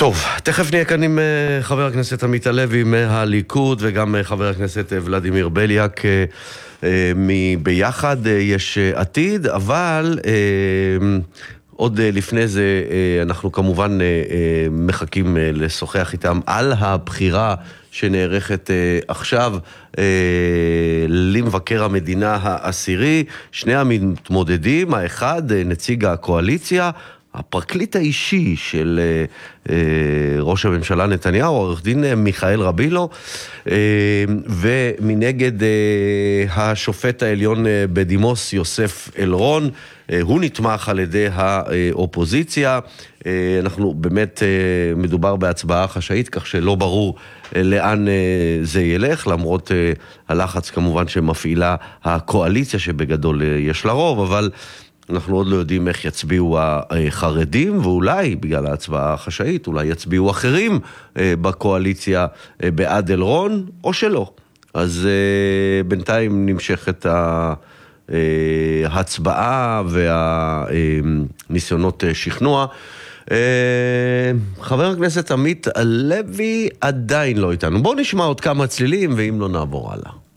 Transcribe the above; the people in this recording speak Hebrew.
טוב, תכף נהיה כאן עם חבר הכנסת עמית הלוי מהליכוד וגם חבר הכנסת ולדימיר בליאק מביחד יש עתיד, אבל עוד לפני זה אנחנו כמובן מחכים לשוחח איתם על הבחירה שנערכת עכשיו למבקר המדינה העשירי. שני המתמודדים, האחד נציג הקואליציה, הפרקליט האישי של ראש הממשלה נתניהו, עורך דין מיכאל רבילו, ומנגד השופט העליון בדימוס יוסף אלרון, הוא נתמך על ידי האופוזיציה. אנחנו באמת מדובר בהצבעה חשאית, כך שלא ברור לאן זה ילך, למרות הלחץ כמובן שמפעילה הקואליציה שבגדול יש לה רוב, אבל אנחנו עוד לא יודעים איך יצביעו החרדים, ואולי בגלל ההצבעה החשאית, אולי יצביעו אחרים בקואליציה בעד אלרון, או שלא. אז בינתיים נמשכת ההצבעה והניסיונות שכנוע. חבר הכנסת עמית הלוי עדיין לא איתנו. בואו נשמע עוד כמה צלילים, ואם לא נעבור הלאה.